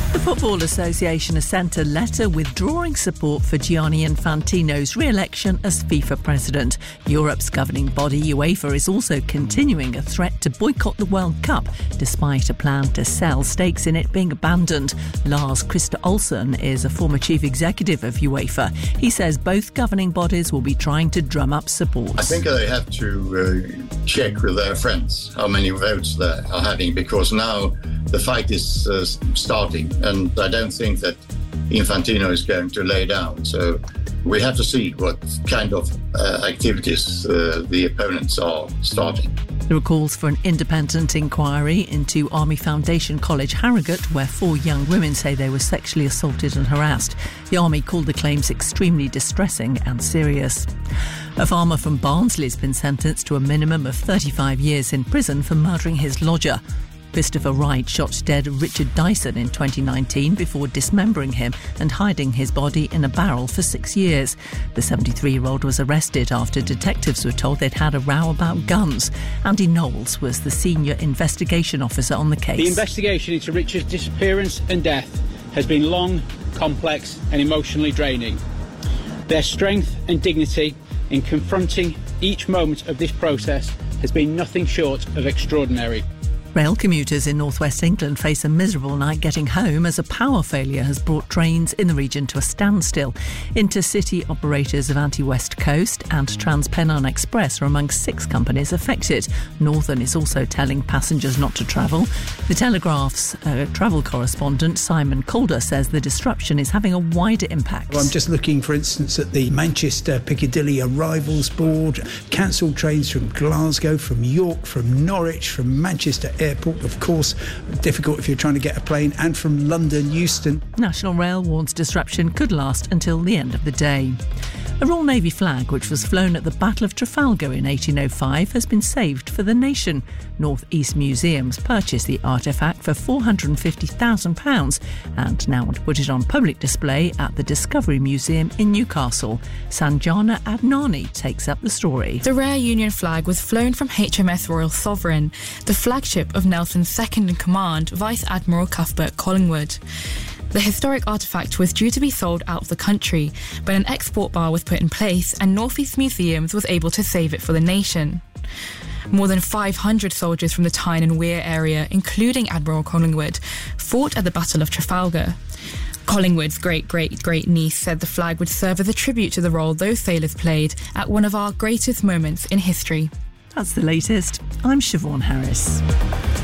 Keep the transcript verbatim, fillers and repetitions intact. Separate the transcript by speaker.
Speaker 1: The Football Association has sent a letter withdrawing support for Gianni Infantino's re-election as FIFA president. Europe's governing body, UEFA, is also continuing a threat to boycott the World Cup, despite a plan to sell stakes in it being abandoned. Lars Christer Olsen is a former chief executive of UEFA. He says both governing bodies will be trying to drum up support.
Speaker 2: I think they have to uh, check with their friends how many votes they are having, because now the fight is uh, starting, and I don't think that Infantino is going to lay down. So we have to see what kind of uh, activities uh, the opponents are starting.
Speaker 1: There are calls for an independent inquiry into Army Foundation College, Harrogate, where four young women say they were sexually assaulted and harassed. The Army called the claims extremely distressing and serious. A farmer from Barnsley has been sentenced to a minimum of thirty-five years in prison for murdering his lodger. Christopher Wright shot dead Richard Dyson in twenty nineteen before dismembering him and hiding his body in a barrel for six years. The seventy-three-year-old was arrested after detectives were told they'd had a row about guns. Andy Knowles was the senior investigation officer on the case.
Speaker 3: The investigation into Richard's disappearance and death has been long, complex and emotionally draining. Their strength and dignity in confronting each moment of this process has been nothing short of extraordinary.
Speaker 1: Rail commuters in northwest England face a miserable night getting home as a power failure has brought trains in the region to a standstill. Intercity operators of Anti-West Coast and TransPennine Express are among six companies affected. Northern is also telling passengers not to travel. The Telegraph's uh, travel correspondent Simon Calder says the disruption is having a wider impact.
Speaker 4: I'm just looking, for instance, at the Manchester Piccadilly Arrivals Board. Cancelled trains from Glasgow, from York, from Norwich, from Manchester Airport, of course, difficult if you're trying to get a plane, and from London Euston.
Speaker 1: National Rail warns disruption could last until the end of the day. A Royal Navy flag, which was flown at the Battle of Trafalgar in eighteen oh five, has been saved for the nation. North East Museums purchased the artefact for four hundred fifty thousand pounds and now want to put it on public display at the Discovery Museum in Newcastle. Sanjana Adnani takes up the story.
Speaker 5: The rare Union flag was flown from H M S Royal Sovereign, the flagship of Nelson's second-in-command, Vice Admiral Cuthbert Collingwood. The historic artefact was due to be sold out of the country, but an export bar was put in place and North East Museums was able to save it for the nation. More than five hundred soldiers from the Tyne and Wear area, including Admiral Collingwood, fought at the Battle of Trafalgar. Collingwood's great-great-great-niece said the flag would serve as a tribute to the role those sailors played at one of our greatest moments in history.
Speaker 1: That's the latest. I'm Siobhan Harris.